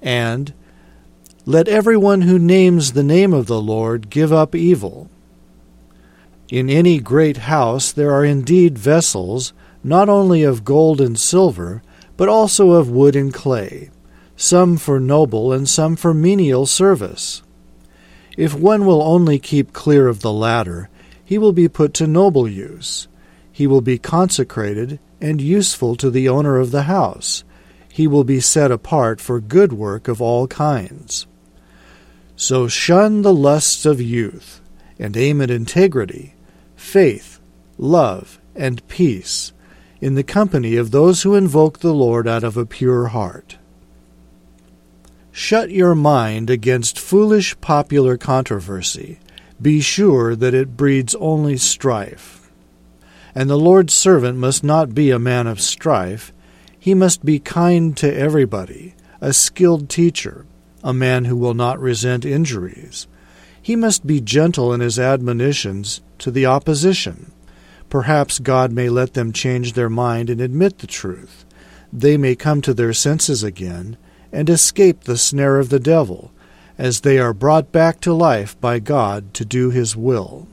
and let everyone who names the name of the Lord give up evil. In any great house there are indeed vessels, not only of gold and silver, but also of wood and clay, some for noble and some for menial service. If one will only keep clear of the latter, he will be put to noble use. He will be consecrated and useful to the owner of the house. He will be set apart for good work of all kinds. So shun the lusts of youth, and aim at integrity, faith, love, and peace, in the company of those who invoke the Lord out of a pure heart. Shut your mind against foolish popular controversy. Be sure that it breeds only strife. And the Lord's servant must not be a man of strife. He must be kind to everybody, a skilled teacher, a man who will not resent injuries. He must be gentle in his admonitions to the opposition. Perhaps God may let them change their mind and admit the truth. They may come to their senses again and escape the snare of the devil, as they are brought back to life by God to do his will.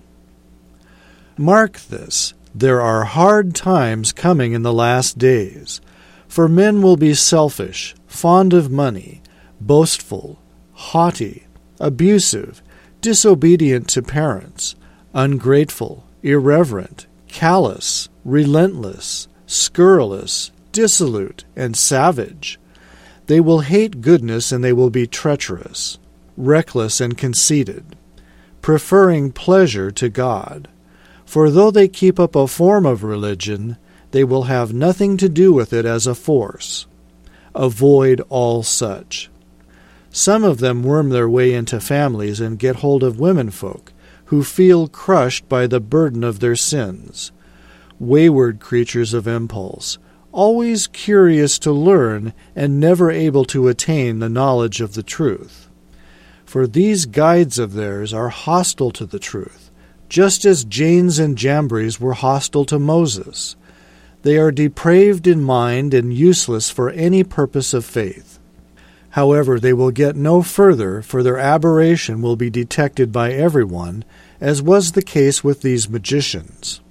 Mark this, there are hard times coming in the last days, for men will be selfish, fond of money, boastful, haughty, abusive, disobedient to parents, ungrateful, irreverent, callous, relentless, scurrilous, dissolute, and savage. They will hate goodness, and they will be treacherous, reckless, and conceited, preferring pleasure to God. For though they keep up a form of religion, they will have nothing to do with it as a force. Avoid all such. Some of them worm their way into families and get hold of womenfolk, who feel crushed by the burden of their sins. Wayward creatures of impulse, always curious to learn and never able to attain the knowledge of the truth. For these guides of theirs are hostile to the truth, just as Janes and Jambres were hostile to Moses. They are depraved in mind and useless for any purpose of faith. However, they will get no further, for their aberration will be detected by everyone, as was the case with these magicians.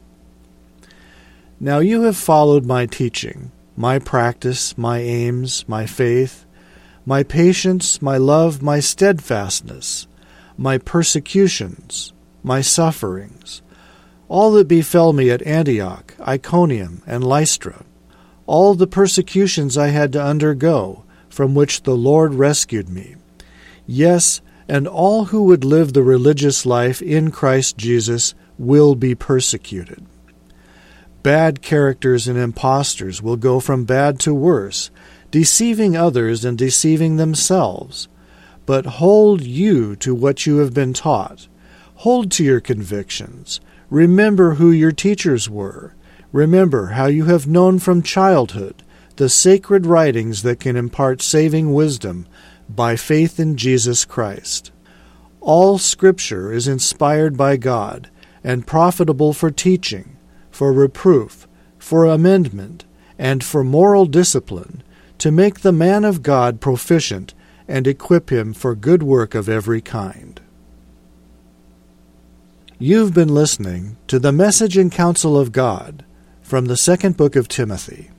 Now you have followed my teaching, my practice, my aims, my faith, my patience, my love, my steadfastness, my persecutions, my sufferings, all that befell me at Antioch, Iconium, and Lystra, all the persecutions I had to undergo, from which the Lord rescued me. Yes, and all who would live the religious life in Christ Jesus will be persecuted. Bad characters and impostors will go from bad to worse, deceiving others and deceiving themselves. But hold you to what you have been taught. Hold to your convictions. Remember who your teachers were. Remember how you have known from childhood the sacred writings that can impart saving wisdom by faith in Jesus Christ. All Scripture is inspired by God and profitable for teaching, for reproof, for amendment, and for moral discipline, to make the man of God proficient and equip him for good work of every kind. You've been listening to the Message and Counsel of God from the second book of Timothy.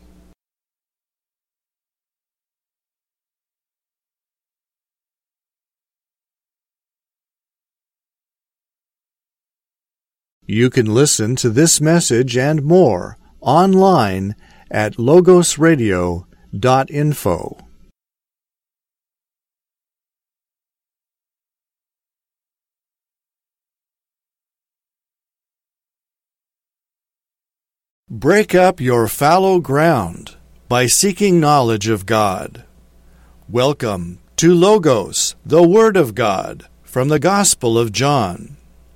You can listen to this message and more online at logosradio.info. Break up your fallow ground by seeking knowledge of God. Welcome to Logos, the Word of God, from the Gospel of John.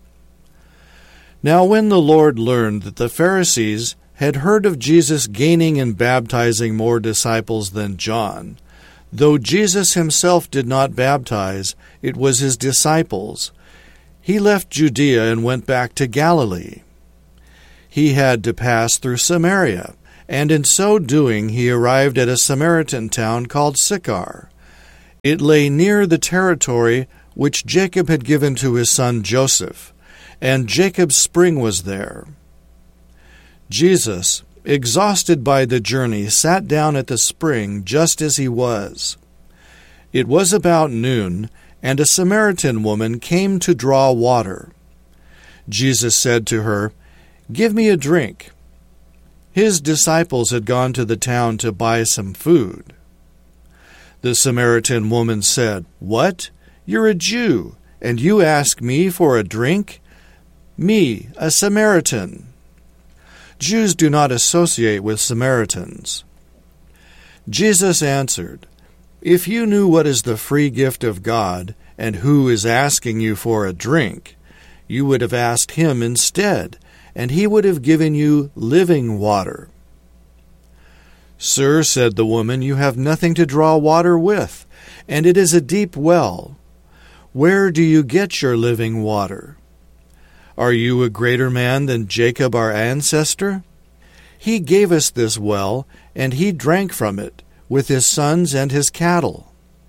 Now when the Lord learned that the Pharisees had heard of Jesus gaining and baptizing more disciples than John, though Jesus himself did not baptize, it was his disciples, he left Judea and went back to Galilee. He had to pass through Samaria, and in so doing he arrived at a Samaritan town called Sychar. It lay near the territory which Jacob had given to his son Joseph, and Jacob's spring was there. Jesus, exhausted by the journey, sat down at the spring just as he was. It was about noon, and a Samaritan woman came to draw water. Jesus said to her, "Give me a drink." His disciples had gone to the town to buy some food. The Samaritan woman said, "What? You're a Jew, and you ask me for a drink? Me, a Samaritan." Jews do not associate with Samaritans. Jesus answered, "If you knew what is the free gift of God, and who is asking you for a drink, you would have asked him instead, and he would have given you living water." "Sir," said the woman, "you have nothing to draw water with, and it is a deep well. Where do you get your living water? Are you a greater man than Jacob our ancestor? He gave us this well, and he drank from it, with his sons and his cattle."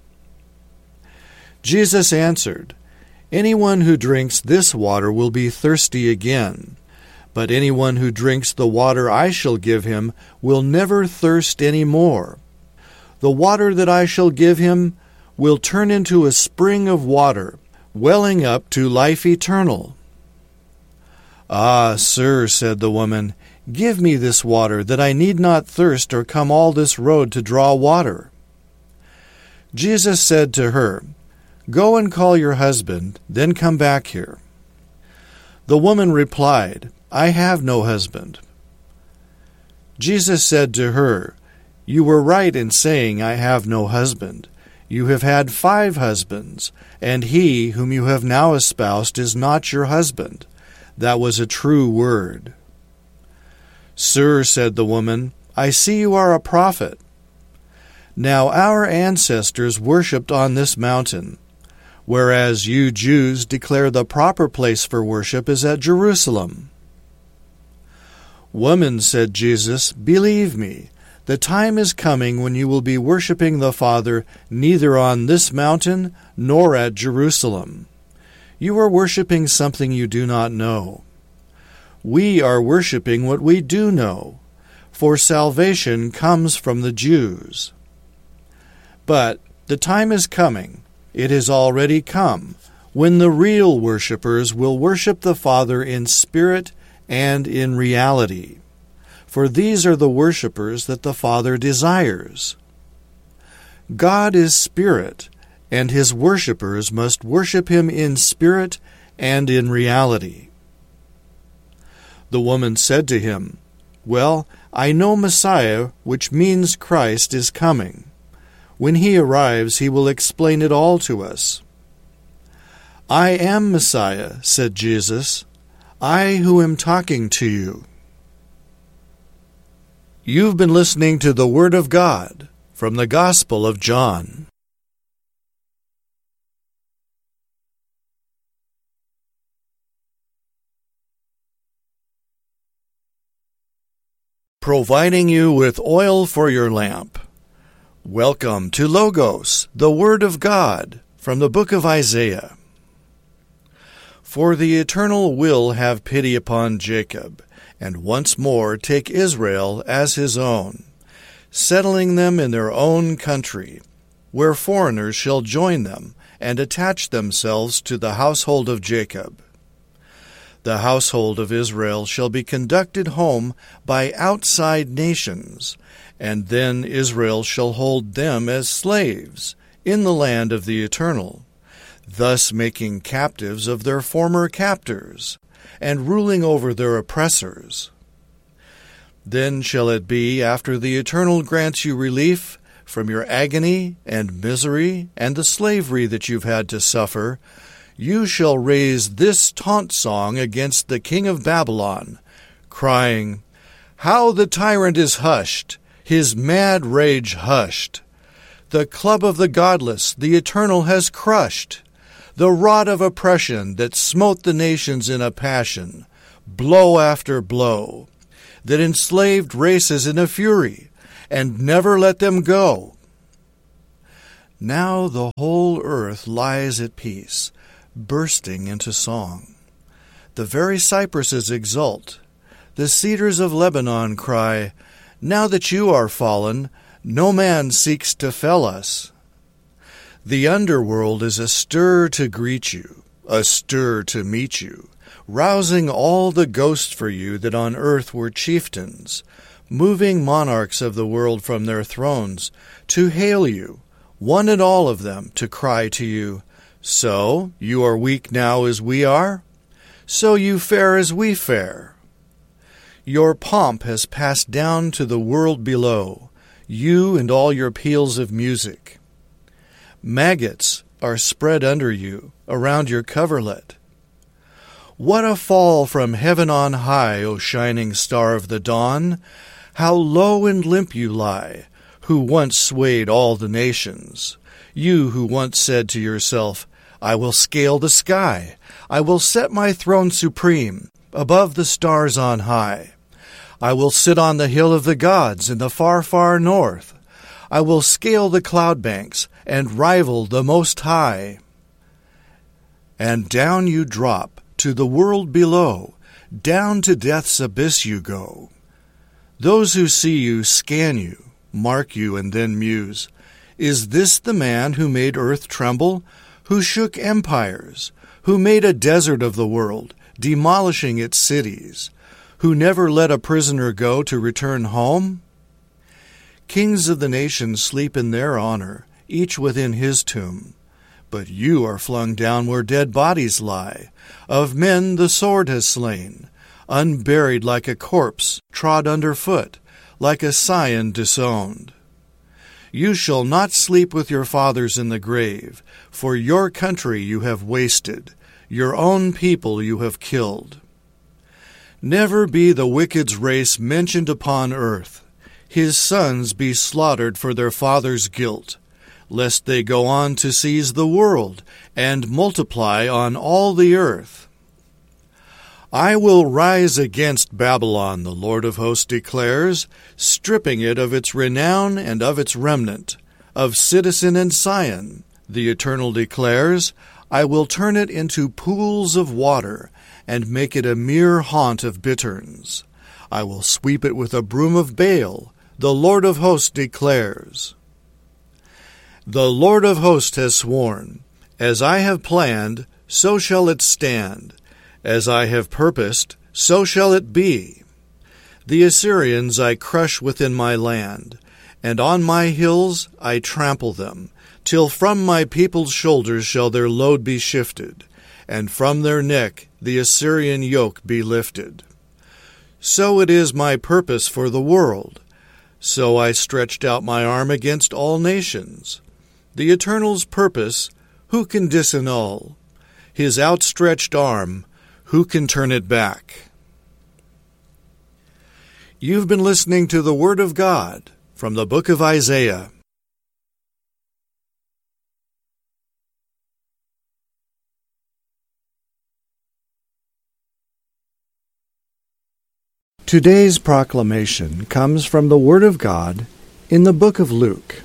Jesus answered, "Anyone who drinks this water will be thirsty again, but anyone who drinks the water I shall give him will never thirst any more. The water that I shall give him will turn into a spring of water, welling up to life eternal." "Ah, sir," said the woman, "give me this water, that I need not thirst or come all this road to draw water." Jesus said to her, "Go and call your husband, then come back here." The woman replied, "I have no husband." Jesus said to her, "You were right in saying, 'I have no husband.' You have had 5 husbands, and he whom you have now espoused is not your husband." That was a true word. "Sir," said the woman, "I see you are a prophet. Now our ancestors worshipped on this mountain, whereas you Jews declare the proper place for worship is at Jerusalem." "Woman," said Jesus, "believe me, the time is coming when you will be worshiping the Father neither on this mountain nor at Jerusalem. You are worshiping something you do not know. We are worshiping what we do know, for salvation comes from the Jews. But the time is coming, it has already come, when the real worshipers will worship the Father in spirit and in reality. For these are the worshipers that the Father desires. God is spirit, and his worshipers must worship him in spirit and in reality." The woman said to him, "Well, I know Messiah, which means Christ, is coming. When he arrives, he will explain it all to us." "I am Messiah," said Jesus, "I who am talking to you." You've been listening to the Word of God from the Gospel of John. Providing you with oil for your lamp. Welcome to Logos, the Word of God, from the book of Isaiah. For the Eternal will have pity upon Jacob, and once more take Israel as his own, settling them in their own country, where foreigners shall join them and attach themselves to the household of Jacob. The household of Israel shall be conducted home by outside nations, and then Israel shall hold them as slaves in the land of the Eternal, thus making captives of their former captors, and ruling over their oppressors. Then shall it be, after the Eternal grants you relief from your agony and misery and the slavery that you've had to suffer, you shall raise this taunt song against the king of Babylon, crying, "How the tyrant is hushed, his mad rage hushed. The club of the godless the Eternal has crushed, the rod of oppression that smote the nations in a passion, blow after blow, that enslaved races in a fury, and never let them go. Now the whole earth lies at peace, bursting into song. The very cypresses exult. The cedars of Lebanon cry, Now that you are fallen, no man seeks to fell us. The underworld is astir to greet you, astir to meet you, rousing all the ghosts for you that on earth were chieftains, moving monarchs of the world from their thrones, to hail you, one and all of them, to cry to you, So, you are weak now as we are? So you fare as we fare. Your pomp has passed down to the world below, you and all your peals of music. Maggots are spread under you, around your coverlet. What a fall from heaven on high, O shining star of the dawn! How low and limp you lie, who once swayed all the nations. You who once said to yourself, I will scale the sky, I will set my throne supreme, above the stars on high. I will sit on the hill of the gods in the far, far north. I will scale the cloud banks and rival the Most High. And down you drop to the world below, down to death's abyss you go. Those who see you scan you, mark you, and then muse. Is this the man who made earth tremble, who shook empires, who made a desert of the world, demolishing its cities, who never let a prisoner go to return home? Kings of the nations sleep in their honor, each within his tomb. But you are flung down where dead bodies lie. Of men the sword has slain, unburied like a corpse, trod underfoot, like a scion disowned. You shall not sleep with your fathers in the grave, for your country you have wasted, your own people you have killed. Never be the wicked's race mentioned upon earth, his sons be slaughtered for their father's guilt, lest they go on to seize the world and multiply on all the earth. I will rise against Babylon, the Lord of hosts declares, stripping it of its renown and of its remnant, of citizen and scion, the Eternal declares. I will turn it into pools of water, and make it a mere haunt of bitterns. I will sweep it with a broom of bale, the Lord of hosts declares. The Lord of hosts has sworn, As I have planned, so shall it stand. As I have purposed, so shall it be. The Assyrians I crush within my land, and on my hills I trample them, till from my people's shoulders shall their load be shifted, and from their neck the Assyrian yoke be lifted. So it is my purpose for the world. So I stretched out my arm against all nations. The Eternal's purpose, who can disannul? His outstretched arm, who can turn it back? You've been listening to the Word of God from the book of Isaiah. Today's proclamation comes from the Word of God in the book of Luke.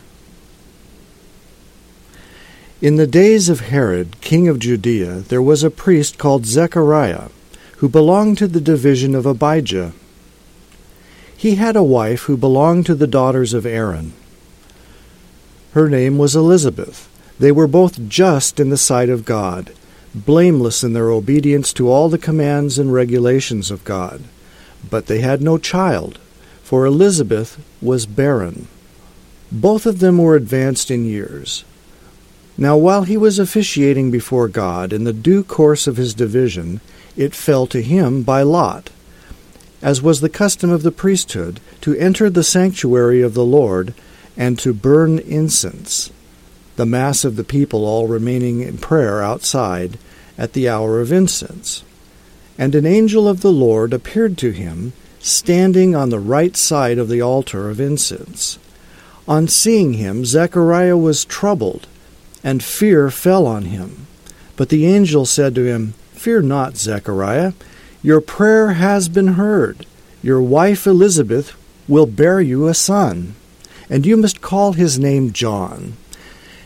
In the days of Herod, king of Judea, there was a priest called Zechariah, who belonged to the division of Abijah. He had a wife who belonged to the daughters of Aaron. Her name was Elizabeth. They were both just in the sight of God, blameless in their obedience to all the commands and regulations of God. But they had no child, for Elizabeth was barren. Both of them were advanced in years. Now while he was officiating before God in the due course of his division, it fell to him by lot, as was the custom of the priesthood, to enter the sanctuary of the Lord and to burn incense, the mass of the people all remaining in prayer outside at the hour of incense. And an angel of the Lord appeared to him, standing on the right side of the altar of incense. On seeing him, Zechariah was troubled, and fear fell on him. But the angel said to him, Fear not, Zechariah, your prayer has been heard. Your wife Elizabeth will bear you a son, and you must call his name John.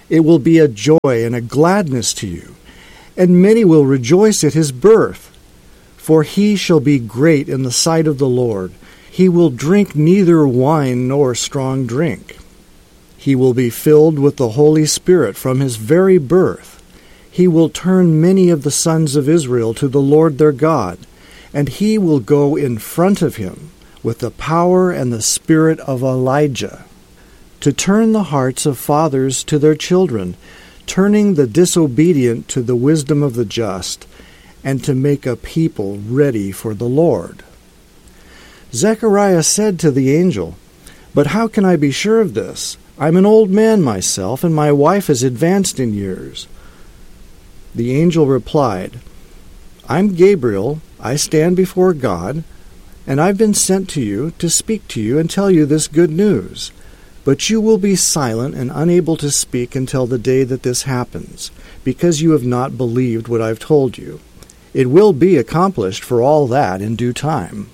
It will be a joy and a gladness to you, and many will rejoice at his birth. For he shall be great in the sight of the Lord. He will drink neither wine nor strong drink. He will be filled with the Holy Spirit from his very birth. He will turn many of the sons of Israel to the Lord their God, and he will go in front of him with the power and the spirit of Elijah, to turn the hearts of fathers to their children, turning the disobedient to the wisdom of the just, and to make a people ready for the Lord. Zechariah said to the angel, "But how can I be sure of this? I'm an old man myself, and my wife is advanced in years." The angel replied, "I'm Gabriel. I stand before God, and I've been sent to you to speak to you and tell you this good news. But you will be silent and unable to speak until the day that this happens, because you have not believed what I've told you. It will be accomplished for all that in due time."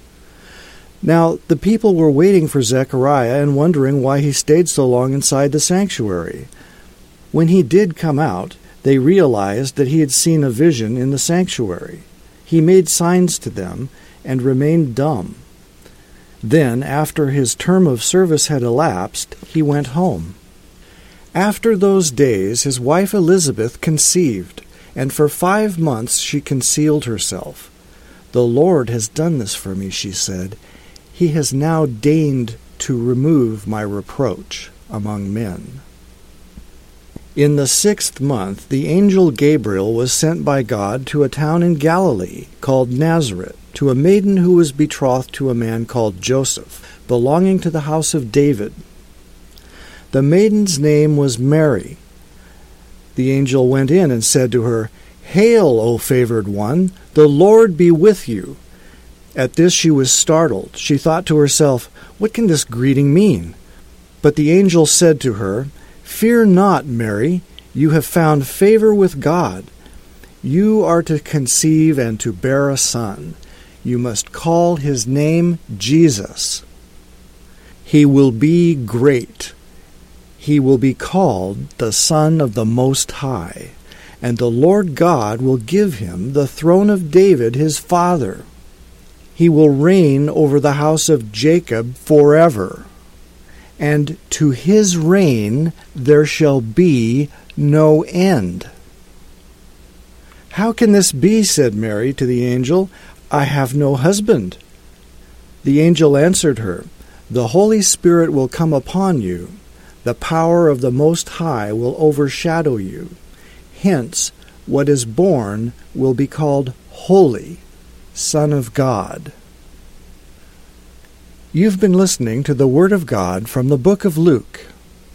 Now the people were waiting for Zechariah and wondering why he stayed so long inside the sanctuary. When he did come out, they realized that he had seen a vision in the sanctuary. He made signs to them and remained dumb. Then, after his term of service had elapsed, he went home. After those days his wife Elizabeth conceived, and for 5 months she concealed herself. "The Lord has done this for me," she said. "He has now deigned to remove my reproach among men." In the 6th month, the angel Gabriel was sent by God to a town in Galilee called Nazareth, to a maiden who was betrothed to a man called Joseph, belonging to the house of David. The maiden's name was Mary. The angel went in and said to her, "Hail, O favored one, the Lord be with you." At this she was startled. She thought to herself, "What can this greeting mean?" But the angel said to her, "Fear not, Mary, you have found favor with God. You are to conceive and to bear a son. You must call his name Jesus. He will be great. He will be called the Son of the Most High, and the Lord God will give him the throne of David his father. He will reign over the house of Jacob forever, and to his reign there shall be no end." "How can this be?" said Mary to the angel. "I have no husband." The angel answered her, "The Holy Spirit will come upon you. The power of the Most High will overshadow you. Hence, what is born will be called Holy, Son of God." You've been listening to the Word of God from the book of Luke.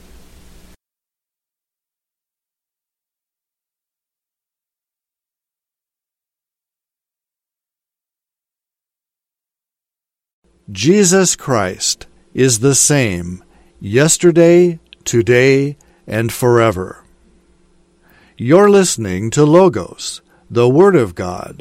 Jesus Christ is the same yesterday, today, and forever. You're listening to Logos, the Word of God.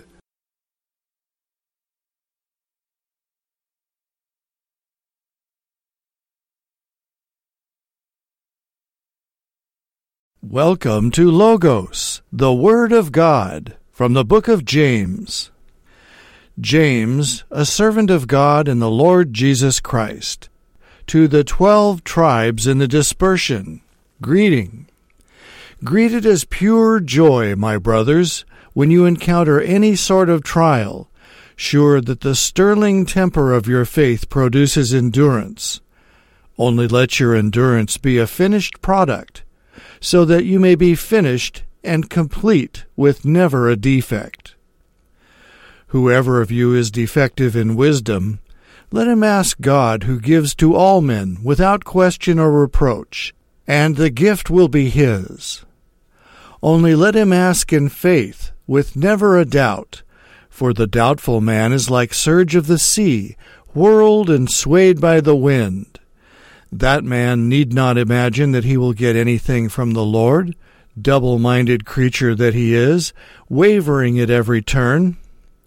Welcome to Logos, the Word of God, from the book of James. James, a servant of God and the Lord Jesus Christ, to the 12 tribes in the dispersion, greeting. Greet it as pure joy, my brothers, when you encounter any sort of trial, sure that the sterling temper of your faith produces endurance. Only let your endurance be a finished product, so that you may be finished and complete with never a defect. Whoever of you is defective in wisdom, let him ask God, who gives to all men without question or reproach, and the gift will be his. Only let him ask in faith, with never a doubt, for the doubtful man is like surge of the sea, whirled and swayed by the wind. That man need not imagine that he will get anything from the Lord, double-minded creature that he is, wavering at every turn.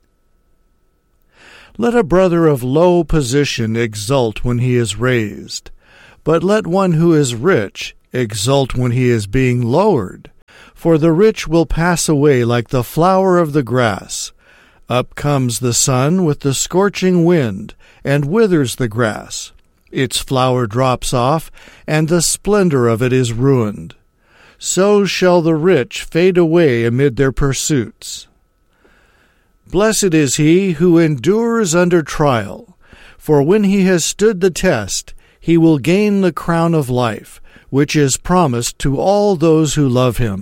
Let a brother of low position exult when he is raised, but let one who is rich Exult when he is being lowered, for the rich will pass away like the flower of the grass. Up comes the sun with the scorching wind, and withers the grass. Its flower drops off, and the splendor of it is ruined. So shall the rich fade away amid their pursuits. Blessed is he who endures under trial, for when he has stood the test, he will gain the crown of life, which is promised to all those who love him.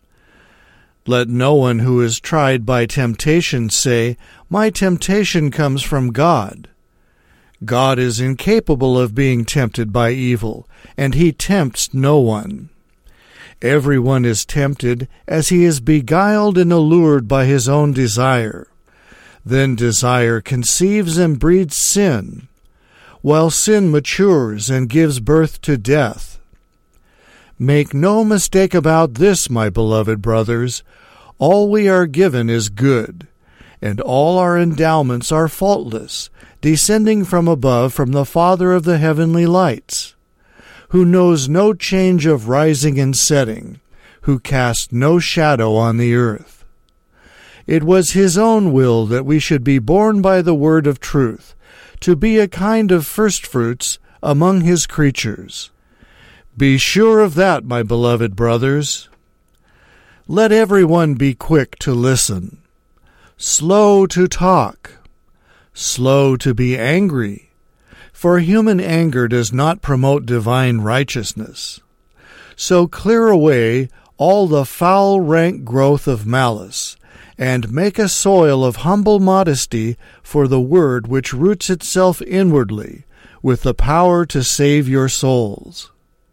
Let no one who is tried by temptation say, "My temptation comes from God." God is incapable of being tempted by evil, and he tempts no one. Everyone is tempted as he is beguiled and allured by his own desire. Then desire conceives and breeds sin, while sin matures and gives birth to death. Make no mistake about this, my beloved brothers. All we are given is good, and all our endowments are faultless, descending from above from the Father of the heavenly lights, who knows no change of rising and setting, who casts no shadow on the earth. It was his own will that we should be born by the word of truth, to be a kind of firstfruits among his creatures. Be sure of that, my beloved brothers. Let everyone be quick to listen, slow to talk, slow to be angry, for human anger does not promote divine righteousness. So clear away all the foul rank growth of malice, and make a soil of humble modesty for the word which roots itself inwardly, with the power to save your souls.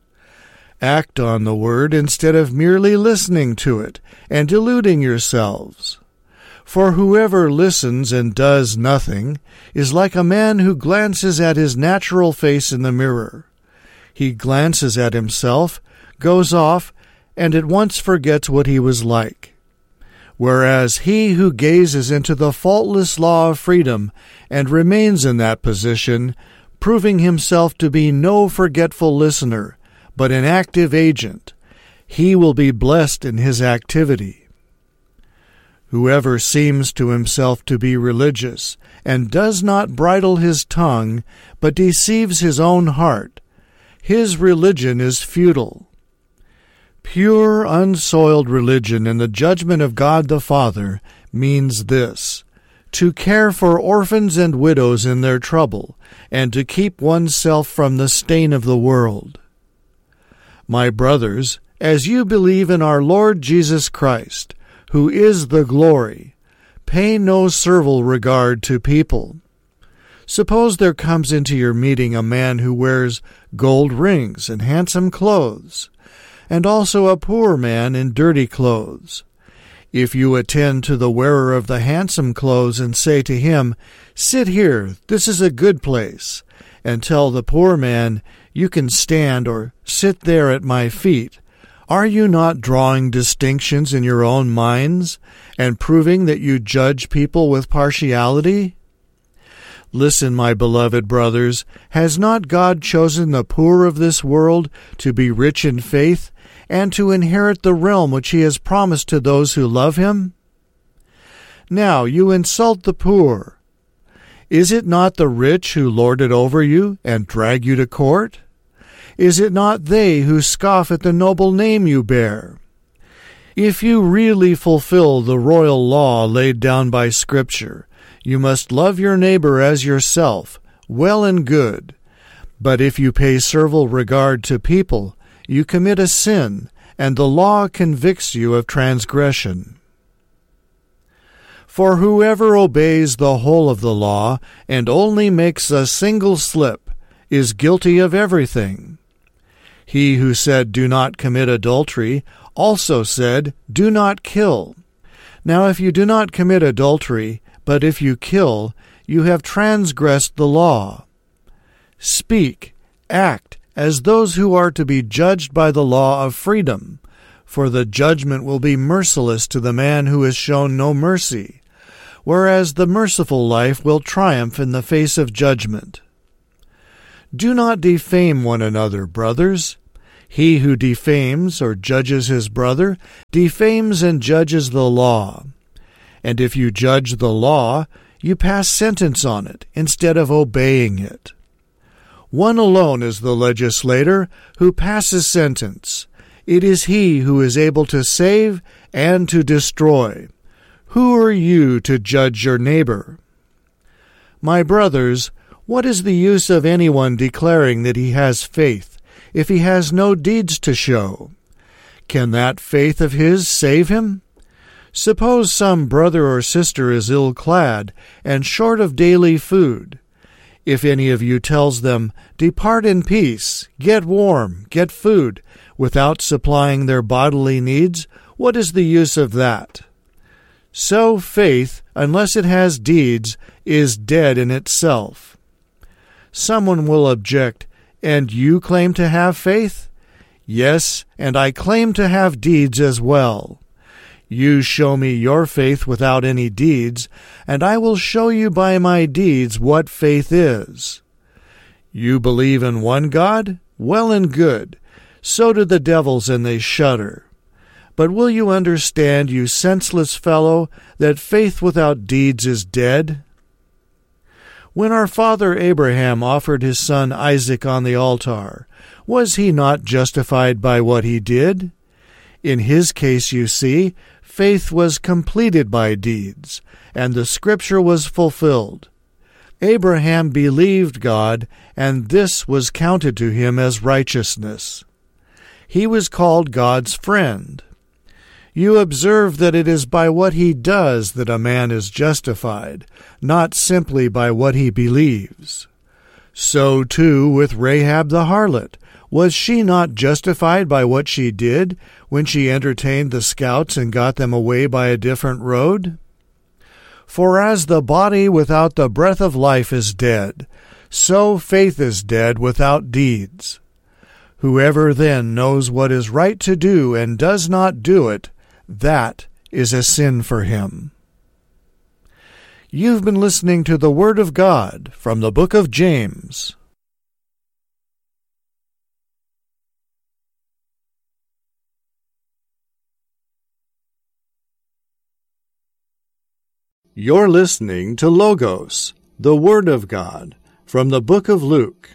Act on the word instead of merely listening to it and deluding yourselves. For whoever listens and does nothing is like a man who glances at his natural face in the mirror. He glances at himself, goes off, and at once forgets what he was like. Whereas he who gazes into the faultless law of freedom and remains in that position, proving himself to be no forgetful listener, but an active agent, he will be blessed in his activity. Whoever seems to himself to be religious, and does not bridle his tongue, but deceives his own heart, his religion is futile. Pure, unsoiled religion in the judgment of God the Father means this: to care for orphans and widows in their trouble, and to keep oneself from the stain of the world. My brothers, as you believe in our Lord Jesus Christ, who is the glory, pay no servile regard to people. Suppose there comes into your meeting a man who wears gold rings and handsome clothes, and also a poor man in dirty clothes. If you attend to the wearer of the handsome clothes and say to him, "Sit here, this is a good place," and tell the poor man, "You can stand," or "Sit there at my feet," are you not drawing distinctions in your own minds and proving that you judge people with partiality? Listen, my beloved brothers, has not God chosen the poor of this world to be rich in faith and to inherit the realm which he has promised to those who love him? Now you insult the poor. Is it not the rich who lord it over you and drag you to court? Is it not they who scoff at the noble name you bear? If you really fulfill the royal law laid down by Scripture, you must love your neighbor as yourself, well and good. But if you pay servile regard to people, you commit a sin, and the law convicts you of transgression. For whoever obeys the whole of the law and only makes a single slip is guilty of everything. He who said, "Do not commit adultery," also said, "Do not kill." Now if you do not commit adultery, but if you kill, you have transgressed the law. Speak, act, as those who are to be judged by the law of freedom, for the judgment will be merciless to the man who has shown no mercy, whereas the merciful life will triumph in the face of judgment. Do not defame one another, brothers. He who defames or judges his brother defames and judges the law. And if you judge the law, you pass sentence on it instead of obeying it. One alone is the legislator who passes sentence. It is he who is able to save and to destroy. Who are you to judge your neighbor? My brothers, what is the use of anyone declaring that he has faith if he has no deeds to show? Can that faith of his save him? Suppose some brother or sister is ill-clad and short of daily food. If any of you tells them, "Depart in peace, get warm, get food," without supplying their bodily needs, what is the use of that? So faith, unless it has deeds, is dead in itself. Someone will object, "And you claim to have faith?" Yes, and I claim to have deeds as well. You show me your faith without any deeds, and I will show you by my deeds what faith is. You believe in one God? Well and good. So do the devils, and they shudder. But will you understand, you senseless fellow, that faith without deeds is dead? When our father Abraham offered his son Isaac on the altar, was he not justified by what he did? In his case, you see, faith was completed by deeds, and the Scripture was fulfilled. Abraham believed God, and this was counted to him as righteousness. He was called God's friend. You observe that it is by what he does that a man is justified, not simply by what he believes. So too with Rahab the harlot. Was she not justified by what she did when she entertained the scouts and got them away by a different road? For as the body without the breath of life is dead, so faith is dead without deeds. Whoever then knows what is right to do and does not do it, that is a sin for him. You've been listening to the Word of God from the book of James. You're listening to Logos, the Word of God, from the book of Luke.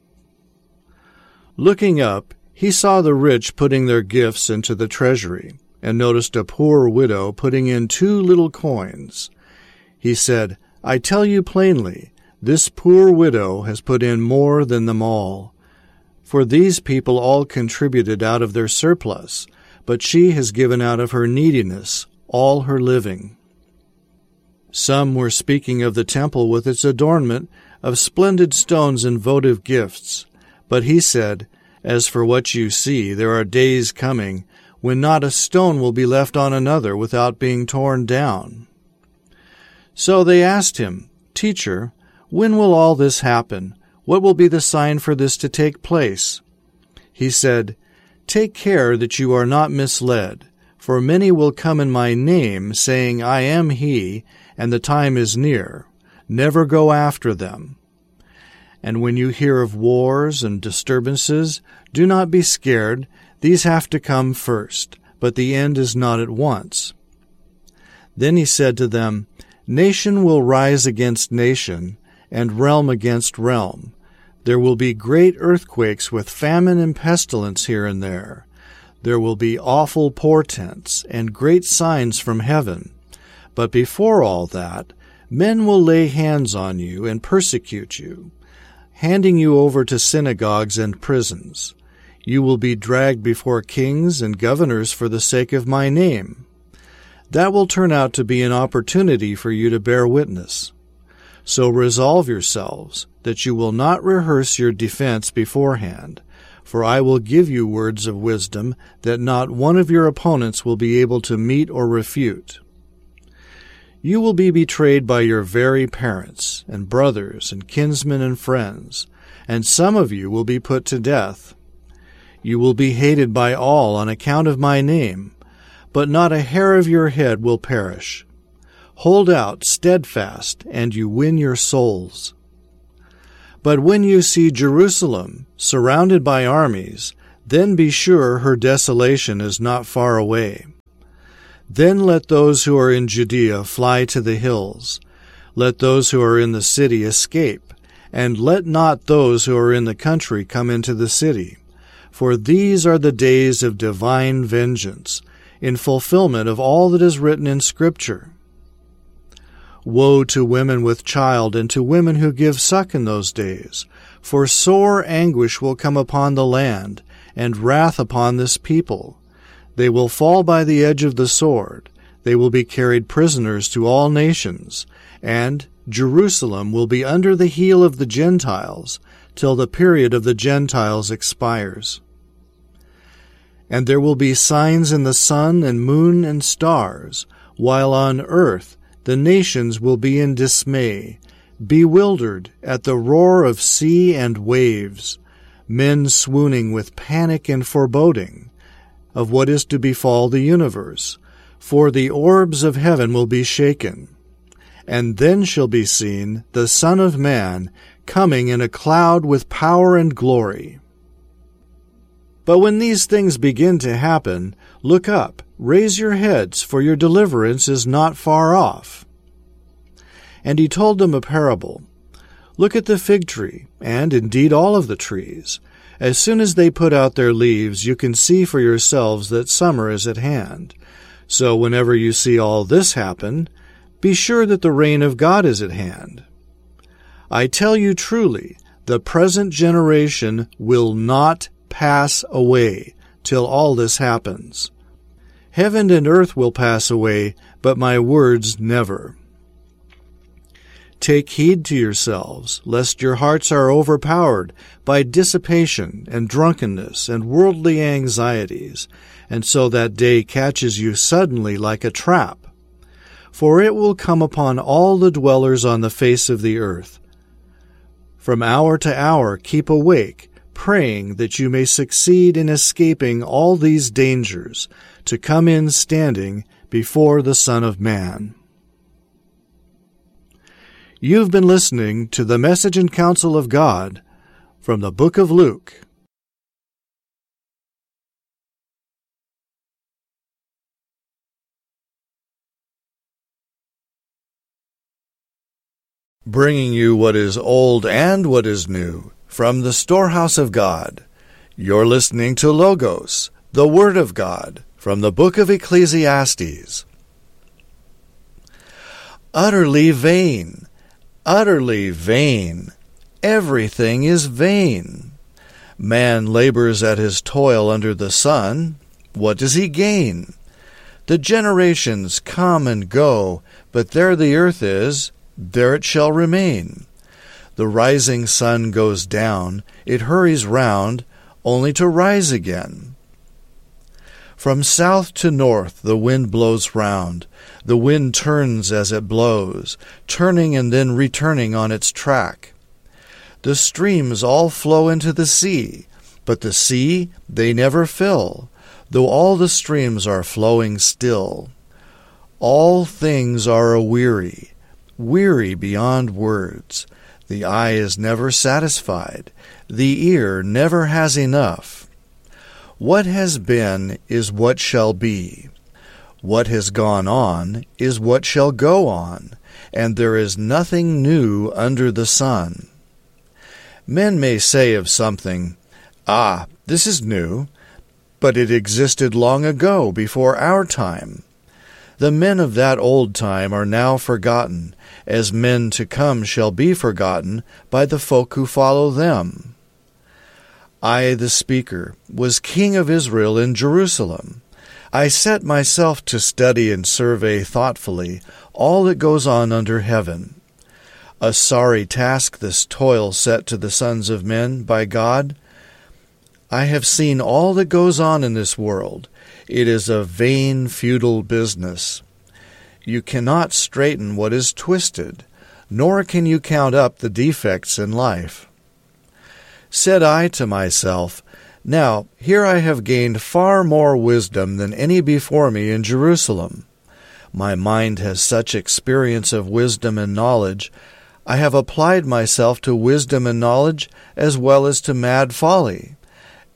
Looking up, he saw the rich putting their gifts into the treasury, and noticed a poor widow putting in 2 little coins. He said, "I tell you plainly, this poor widow has put in more than them all. For these people all contributed out of their surplus, but she has given out of her neediness all her living." Some were speaking of the temple with its adornment of splendid stones and votive gifts. But he said, "As for what you see, there are days coming when not a stone will be left on another without being torn down." So they asked him, "Teacher, when will all this happen? What will be the sign for this to take place?" He said, "Take care that you are not misled, for many will come in my name, saying, 'I am he,' and the time is near. Never go after them. And when you hear of wars and disturbances, do not be scared. These have to come first, but the end is not at once." Then he said to them, "Nation will rise against nation, and realm against realm. There will be great earthquakes with famine and pestilence here and there. There will be awful portents and great signs from heaven. But before all that, men will lay hands on you and persecute you, handing you over to synagogues and prisons. You will be dragged before kings and governors for the sake of my name. That will turn out to be an opportunity for you to bear witness. So resolve yourselves that you will not rehearse your defense beforehand, for I will give you words of wisdom that not one of your opponents will be able to meet or refute. You will be betrayed by your very parents and brothers and kinsmen and friends, and some of you will be put to death. You will be hated by all on account of my name, but not a hair of your head will perish. Hold out steadfast, and you win your souls. But when you see Jerusalem surrounded by armies, then be sure her desolation is not far away. Then let those who are in Judea fly to the hills. Let those who are in the city escape, and let not those who are in the country come into the city. For these are the days of divine vengeance, in fulfillment of all that is written in Scripture. Woe to women with child and to women who give suck in those days, for sore anguish will come upon the land, and wrath upon this people. They will fall by the edge of the sword. They will be carried prisoners to all nations, and Jerusalem will be under the heel of the Gentiles, till the period of the Gentiles expires. And there will be signs in the sun and moon and stars, while on earth the nations will be in dismay, bewildered at the roar of sea and waves, men swooning with panic and foreboding of what is to befall the universe. For the orbs of heaven will be shaken. And then shall be seen the Son of Man coming in a cloud with power and glory. But when these things begin to happen, look up, raise your heads, for your deliverance is not far off. And he told them a parable. Look at the fig tree, and indeed all of the trees. As soon as they put out their leaves, you can see for yourselves that summer is at hand. So whenever you see all this happen, be sure that the reign of God is at hand. I tell you truly, the present generation will not pass away till all this happens. Heaven and earth will pass away, but my words never. Take heed to yourselves, lest your hearts are overpowered by dissipation and drunkenness and worldly anxieties, and so that day catches you suddenly like a trap. For it will come upon all the dwellers on the face of the earth. From hour to hour keep awake, praying that you may succeed in escaping all these dangers, to come in standing before the Son of Man. You've been listening to the Message and Counsel of God from the Book of Luke. Bringing you what is old and what is new from the storehouse of God. You're listening to Logos, the Word of God, from the book of Ecclesiastes. Utterly vain, utterly vain. Everything is vain. Man labors at his toil under the sun. What does he gain? The generations come and go, but there the earth is, there it shall remain. The rising sun goes down, it hurries round, only to rise again. From south to north the wind blows round. The wind turns as it blows, turning and then returning on its track. The streams all flow into the sea, but the sea they never fill, though all the streams are flowing still. All things are a-weary, weary beyond words. The eye is never satisfied, the ear never has enough. What has been is what shall be. What has gone on is what shall go on, and there is nothing new under the sun. Men may say of something, "Ah, this is new," but it existed long ago, before our time. The men of that old time are now forgotten, as men to come shall be forgotten by the folk who follow them. I, the speaker, was king of Israel in Jerusalem. I set myself to study and survey thoughtfully all that goes on under heaven. A sorry task this toil set to the sons of men by God. I have seen all that goes on in this world. It is a vain, futile business. You cannot straighten what is twisted, nor can you count up the defects in life. Said I to myself, "Now here I have gained far more wisdom than any before me in Jerusalem. My mind has such experience of wisdom and knowledge. I have applied myself to wisdom and knowledge as well as to mad folly,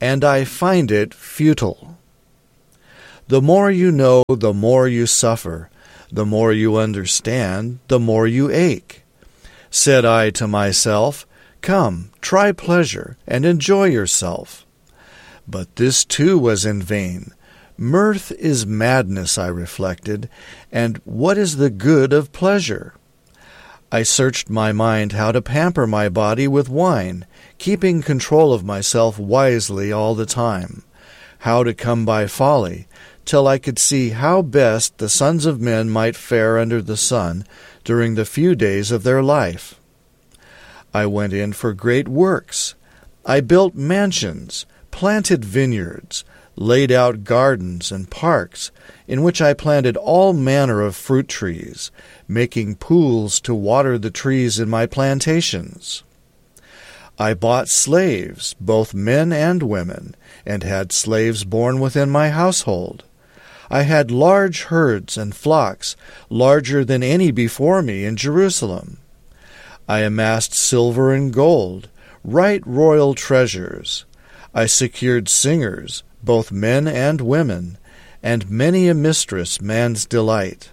and I find it futile. The more you know, the more you suffer. The more you understand, the more you ache. Said I to myself, Come, try pleasure, and enjoy yourself. But this too was in vain. Mirth is madness, I reflected, and what is the good of pleasure? I searched my mind how to pamper my body with wine, keeping control of myself wisely all the time, how to come by folly, till I could see how best the sons of men might fare under the sun during the few days of their life. I went in for great works. I built mansions, planted vineyards, laid out gardens and parks, in which I planted all manner of fruit trees, making pools to water the trees in my plantations. I bought slaves, both men and women, and had slaves born within my household. I had large herds and flocks, larger than any before me in Jerusalem. I amassed silver and gold, right royal treasures. I secured singers, both men and women, and many a mistress, man's delight.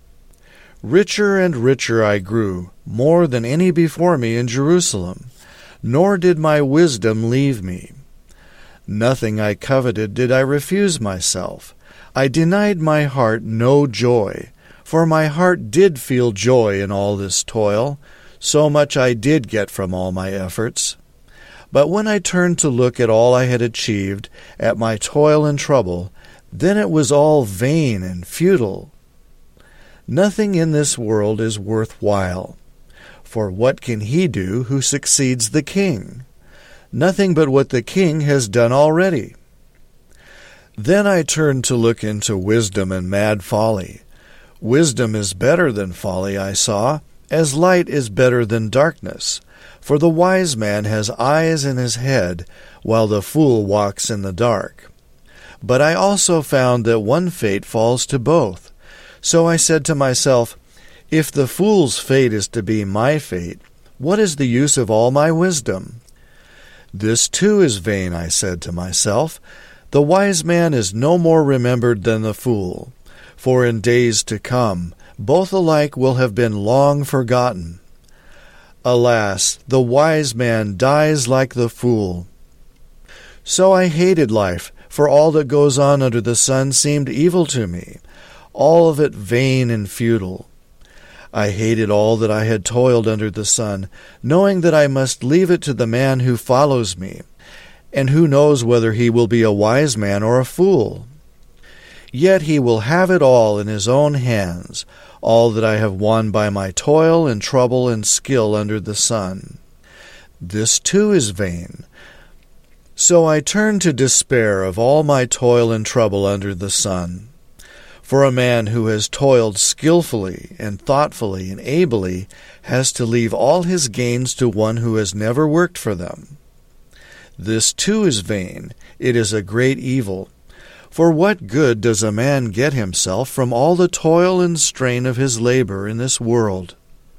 Richer and richer I grew, more than any before me in Jerusalem, nor did my wisdom leave me. Nothing I coveted did I refuse myself. I denied my heart no joy, for my heart did feel joy in all this toil, so much I did get from all my efforts. But when I turned to look at all I had achieved, at my toil and trouble, then it was all vain and futile. Nothing in this world is worth while. For what can he do who succeeds the king? Nothing but what the king has done already. Then I turned to look into wisdom and mad folly. Wisdom is better than folly, I saw, as light is better than darkness. For the wise man has eyes in his head, while the fool walks in the dark. But I also found that one fate falls to both. So I said to myself, If the fool's fate is to be my fate, what is the use of all my wisdom? This too is vain, I said to myself. The wise man is no more remembered than the fool, for in days to come both alike will have been long forgotten. Alas, the wise man dies like the fool. So I hated life, for all that goes on under the sun seemed evil to me, all of it vain and futile. I hated all that I had toiled under the sun, knowing that I must leave it to the man who follows me, and who knows whether he will be a wise man or a fool. Yet he will have it all in his own hands, all that I have won by my toil and trouble and skill under the sun. This too is vain. So I turn to despair of all my toil and trouble under the sun. For a man who has toiled skillfully and thoughtfully and ably has to leave all his gains to one who has never worked for them. This too is vain. It is a great evil. For what good does a man get himself from all the toil and strain of his labor in this world?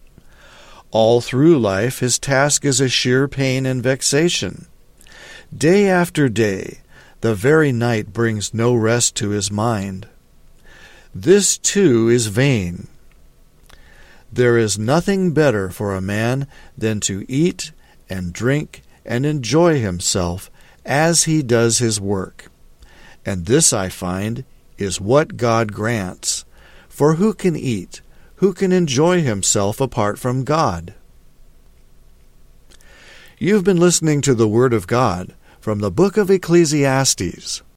All through life his task is a sheer pain and vexation. Day after day, the very night brings no rest to his mind. This too is vain. There is nothing better for a man than to eat and drink and enjoy himself as he does his work. And this, I find, is what God grants. For who can eat, who can enjoy himself apart from God? You've been listening to the Word of God from the book of Ecclesiastes.